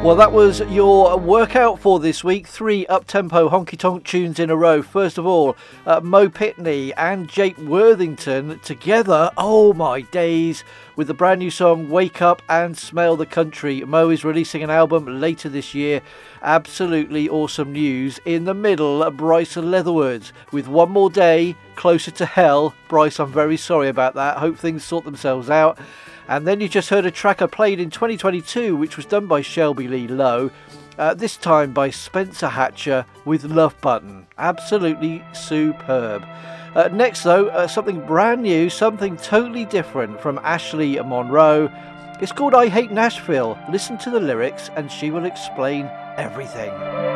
Well, that was your workout for this week. 3 up-tempo honky-tonk tunes in a row. First of all, Mo Pitney and Jake Worthington together, oh my days, with the brand new song Wake Up and Smell the Country. Mo is releasing an album later this year. Absolutely awesome news. In the middle, Bryce Leatherwood with One More Day, Closer to Hell. Bryce, I'm very sorry about that. Hope things sort themselves out. And then you just heard a track I played in 2022, which was done by Shelby Lee Lowe, this time by Spencer Hatcher with Love Button. Absolutely superb. Next though, something brand new, something totally different from Ashley Monroe. It's called I Hate Nashville. Listen to the lyrics and she will explain everything.